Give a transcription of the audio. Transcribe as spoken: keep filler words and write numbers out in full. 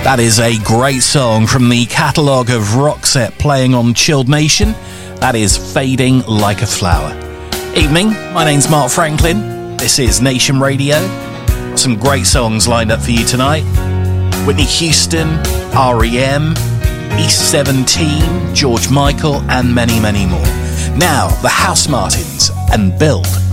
That is a great song from the catalogue of Roxette playing on Chilled Nation. That is Fading Like a Flower. Evening, my name's Mark Franklin. This is Nation Radio. Got some great songs lined up for you tonight. Whitney Houston, R E M, East seventeen, George Michael, and many, many more. Now, the House Martins and Build